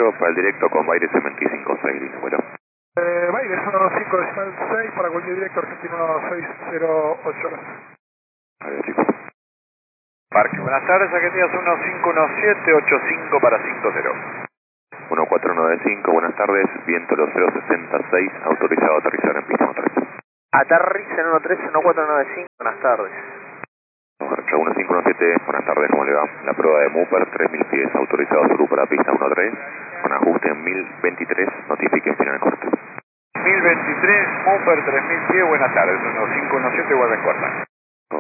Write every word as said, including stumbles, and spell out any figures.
ocho para el directo con Baires M veinticinco seis, línea vuelo. Eh, Baires uno cinco decimal seis para cualquier directo argentino seis cero ocho. Adiós, chicos. Parque, buenas tardes, Argentinas uno cinco uno siete ocho cinco para cinco cero. uno cuatro nueve cinco, buenas tardes, viento los cero sesenta y seis, autorizado a aterrizar en pista uno tres. Aterriza en uno tres uno cuatro nueve cinco, buenas tardes. uno cinco uno siete, buenas tardes, ¿cómo le va? La prueba de Mooper, tres mil pies, autorizado sur para pista uno tres, con ajuste en mil veintitrés, notifique final corto. mil veintitrés, Mooper tres mil pies, buenas tardes, uno cinco uno siete, guarda en corta.